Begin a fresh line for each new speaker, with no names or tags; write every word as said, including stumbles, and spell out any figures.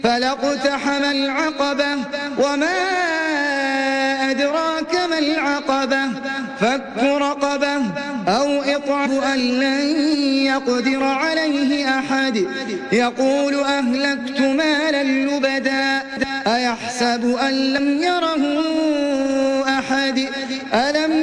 فلاقتحم العقبة وما أدراك ما العقبة فك رقبة أو إطعام أن لن يقدر عليه أحد يقول أهلكت مالا لبدا أيحسب أن لم يره أحد ألم